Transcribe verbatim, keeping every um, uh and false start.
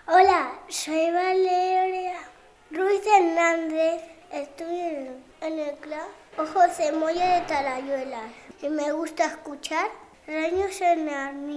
Hola, soy Valeria Ruiz Hernández. Estoy en el club José Moya de Talayuelas y me gusta escuchar Reños en Arní.